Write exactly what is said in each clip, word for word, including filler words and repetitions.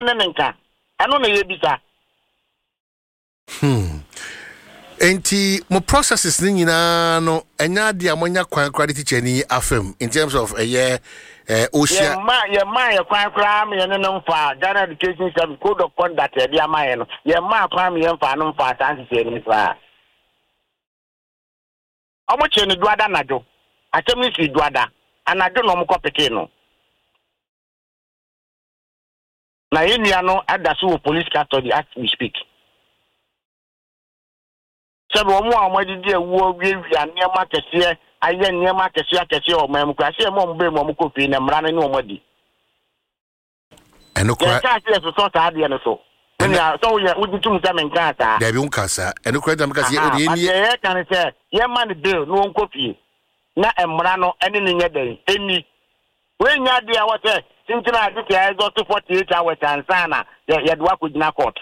nenka ano na ye bisa hmm enti mo processes ni nyina no enya de amonya kwan kra de teacher ni afem in terms of a year eh osia ma ye ma ye kwan kra me ne no mfa Ghana Education Service Code of Conduct e dia ma ye no ye ma kwan me ye mfa no mfa tansi se ni fa omo che ni duada najo atem ni si duada anajo no mo kopeke no na ye nia no adaso police custody as we speak sebe omo amadi di ewo wiwi anema kese aye nneema kese akese o mam kwase mo mbe mo kofi na mra ne omo di eno kwa ya ka se so ta de no so ni a so ye wuditum se men ka ta da bi unkasa eno kwa dam kasi e ni ye kan se ye man bill no kofi na emra no ene ne nya den eni we nya de a wote tintina ade ke ai go to forty-eight hours ansana ye do akogina court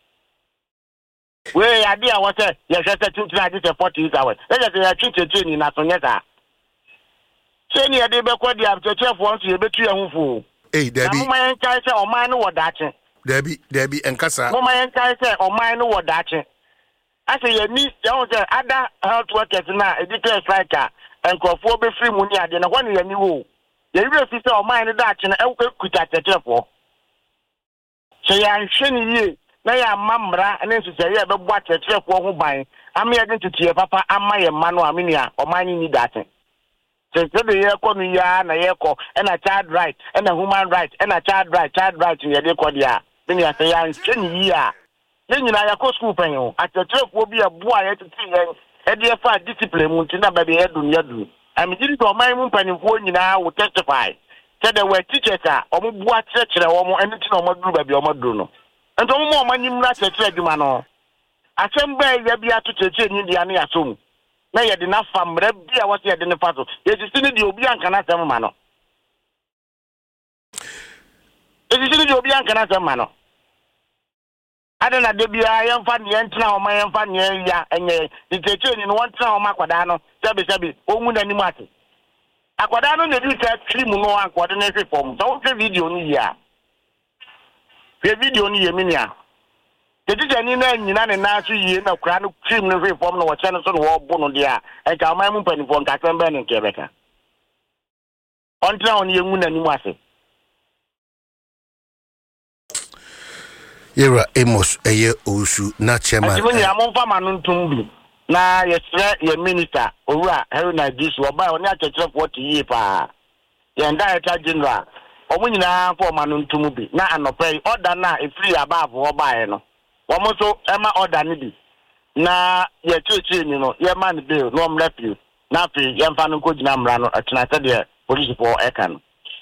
we ade a wote ye hwete tintina ade se forty-eight hours e je ya twetwe ni na so nyeta se ni ade be kwa dia twetwefo nso ye betu ye hufu eh dabi mo man kai se o man no wodache dabi dabi enkasa mo man kai se o man no wodache ase ye ni ye ho se ada health workers na e declare strike enkofo be free mu ni ade na hɔ ne ye ni wo ye ire fi se o man no dache na e kuta twetwefo se ya nhwe ni ye na ya mamra na nso se ye be bo twetwefo ho ban ama ye ntutie papa ama ye ma no amenia o man ni dache se de ye ko no ya na ye ko e na child right e na human right e na child right child right ye de ko dia me ya se ya nhwe ni ya ye nyina ya ko school pen o atwetwefo bi aboa ye titi ye e de fa discipline mu ntina ba be ye dun ye dun am diri to man mu panifo nyina wo testify se de we teachers a omo boa kyerɛkyerɛ wo mo ene tina omo duru ba bi omo duru no ento mo mo manyim na kyerɛkyerɛ adwuma no asɛm ba ya bi ato kyerɛkyerɛ ni dia na ya so mu na ye de na fa mra bia wo se ye de ne fa so ye ti sini di obi anka na asɛm ma no ye ti sini di obi anka na asɛm ma no ada na de bia ye mfa ne entina o ma ye mfa ne ya enye ti kyerɛkyerɛ ni no wontina o ma kwada no sebe sebe onwu na ni mu ate akwada no na di ta trim no akwada na hwe fom so wo video ni ya hwe video ni ye minia tete jani na nyina ne na so yie na kura no trim no hwe fom no wo che no so no wo bo no dia e ka ma mu panifo nka sembe ne nkebeka ontra on ye nwu na ni mu ase Yera Amos eye osu na chairman Ajimo ni amon ma no ntum bi na yesre ye minister owura Haruna Disu oba oni akekere forty ye pa ye director general omo nyina for ma no ntum bi na anopai order na e free above oba ye no omo so e ma order ni bi na ye cheche ni no ye man bill no om repeal na fi ye mfa no kogina mra no atena se de police for e kan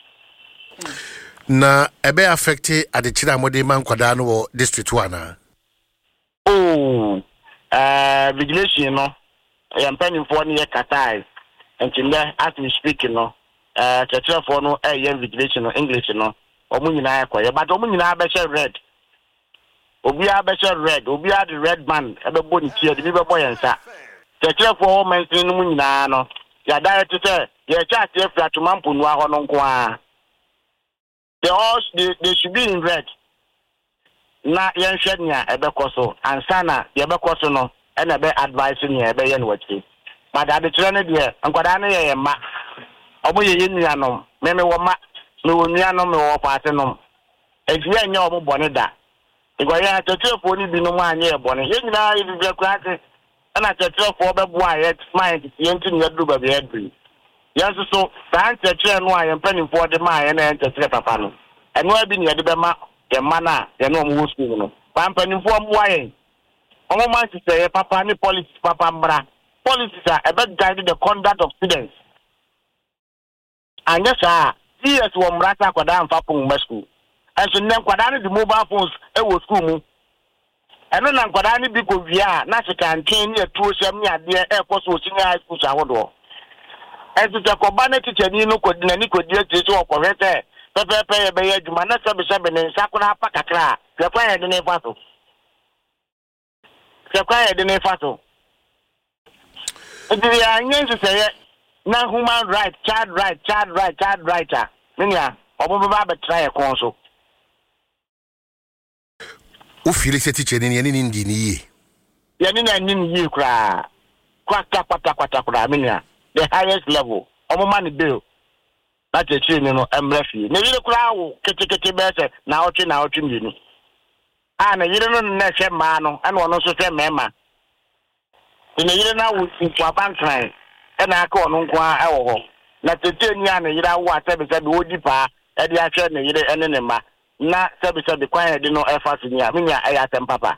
na ebe affecte adechira mode man kwada no wo district one oh uh vigilation no ya mpani for ne katai entinle as we speak no uh teacher for no eh ya vigilation no English no omu nyina akwa but omu nyina be share red obi a be share red obi a the red man e be boni tie de be boy nsa teacher for man tin no nyina no ya direct say ya chat e flat mampo no aho no nko a they all they, they should be in red na yen hwenya ebe koso ansana ye be koso no e na be advice ni ebe ye no wachi but ade kire ne de nkwada ne ye ma obo ye yenia no me me wo ma me wo nua no me wo paate no eji enya obo bone da ego ye atotefo ni bi no ma anya e bone ye nyina ye bi kura ate na atotefo be bo aye mind ye ntini ye duru ba be adri yes so san tetre no aye mpanimfo de ma aye na tetre papa no eno abi ne de be ma ye mana ye no mo school no pampanimfo mo aye omo man say papa ni policy papa mbra policies are about guiding the conduct of students and yes ah yes wo mrata kwada mfa pon ma school and so nem kwada ni the mobile phones e wo school mu eno na kwada ni bi ko via na se kan twen ni atuo hyam ni ade e ko so senior high school awodo and so ko ba na teacher ni no ko na ni ko die tie so ko hwete pepe pe be ye adwuma na se be se be ne nsa ko na pa kakra pe kwa ye de ne fa so pe kwa ye de ne fa so the anyense say na human right child right child right child right ah menya obo ba be try e kon so wo feel say teacher ni ni ni ndi ni ye ye ni na ni ni ye kra kwata kwata kwata kra amenia the highest level omo man bill na teacher ni no emre fi ne yire kra wo ketekete be se na otwe na otwe ni a na yire no na hwe ma no ana ono so hwe mema ne yire na wo ntu abantran e na aka ono nko a e wo ho na teacher ni a na yire wo asabe sabe wo di pa e di ahwe ne yire ene ne ma na sabe sabe kwan e di no e fa so ni a menya e ya tem papa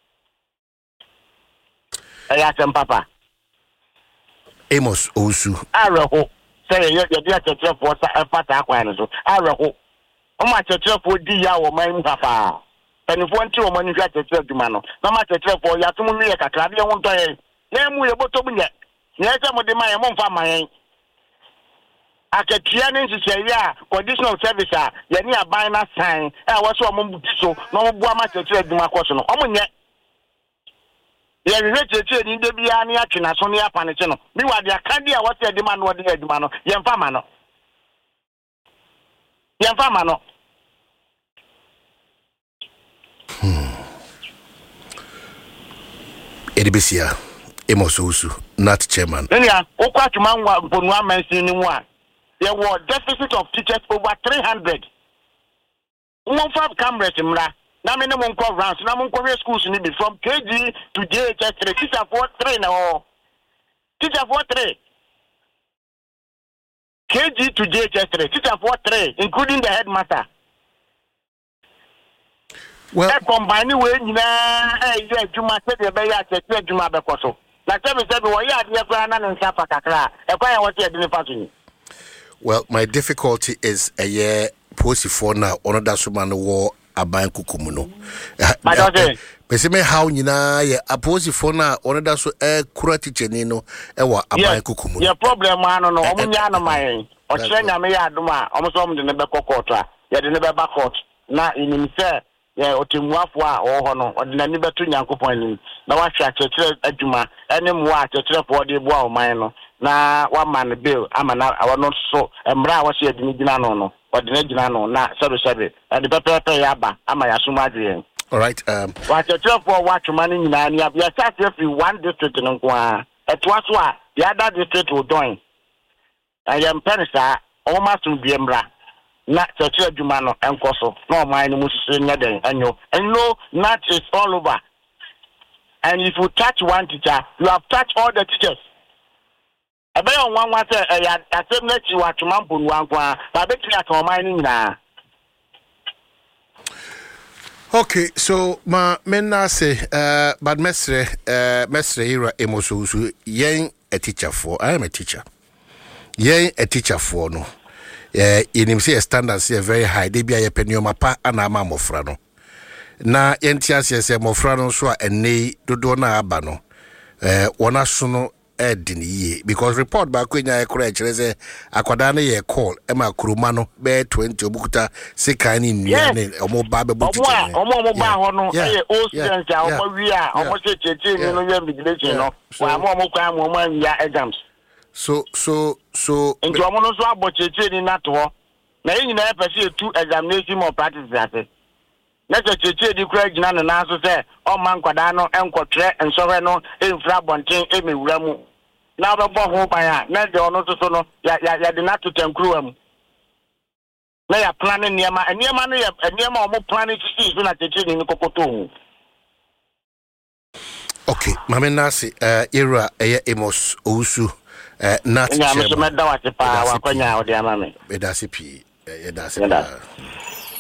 e ya tem papa Amos Osu Araho say you you dey teacher for e fa ta kwan no so Araho o ma teacher for di ya wo man papa penifo nti o ma ni hwa teacher aduma no na ma teacher for ya tum mi e kakra de ho nto ye na mu ye botom nye na ese mo de ma ye mo mfa ma ye akatua ne nhyehyɛ ya conditional service a ye ni aban na sign e wo so mo buti so na mo bua ma teacher aduma kɔ so no o mo nye ye re teacher ni de bia ne atwe na so ne apane che no mi wa de akade a wo se aduma no de aduma no ye mfa ma no ye mfa ma no Edibisia Amos Osu not chairman Enya okwatuma nwa bonu amansin ni mu a there was deficit of teachers over three hundred one five cameras mra na me ne mo nko rounds na mo nko schools ni be from K G to J H S three teacher for three na o teacher for three K G to J H S three teacher for three including the headmaster. Well, e combine we nyina e ye adwuma se de be ya tete adwuma be koso na se be se be wo ya de kra na nsa fa kakra e kwa ya wo te de ne fa so ni. Well, my difficulty is a year posi for now on that suman war aban kukumu no pese me how nyina ye aposi for now on that so e kura teacher ni no e wa aban kukumu no. Your problem ano no omunya no mai o kire nyame ya aduma o so om de ne be kokota ye de ne be ba court na inim se ye otemuafo a o ho no o de nani beto nyankopon ni na wa hwa chekere adwuma ene mo a chekere fo de bo a o man no na wa man bill ama na awono so emra wa se adini gina no no o de na gina no na sebe sebe e de pepepe ya ba ama ya suma adwen. All right, um wa chekere fo wa twuma ni nyina ni abia start every one district no ko a etwa so a the other district will join ayam penisa o ma so biemra na church adwuma no enkoso na o man no mususu nya den anyo and no not is all over, and if you touch one teacher you have touched all the teachers ebe on one one say eh asem na chi wa twuma mponu ankwa ba betri aka o man ni nyina. Okay, so ma menna say uh but mesre uh mesre ira emosusu yen a teacher for I am a teacher yen a teacher for no eh inim say standards are very high they be a penoma pa ana ma mofra no na yentia say mofra no so a ene dodo na aba no eh wona so no edin ye because report ba kwenya e kora kire say akwada na ye call e ma kuruma no be twenty obukuta sekani nua ne omo ba be buti omo omo omo ba ho no e o students a omo wi a omo se cheche ni no ye vigilation no wa mo omo kwa mo omo ya exams. So, so, so. And you want to about cheche in that war. Now, you know, I two examination or practice that. Let's a cheche the craig and answer say, oh, man, Quadano, and Quatre, and Soreno, in Frabontin, Amy Ramu. Now, the bomb hope I am. Now, the honor to sono, ya, ya, ya, the not to temcruum. They are planning near my, and near money, and near more planning to see when I teach in the Cocoto. Okay, Mamma Nasi, uh, era, Amos, Osu. Uh, not chairman. Yeah, I'm sure that was the power. What can you do, Mami? Bedasi P. Bedasi.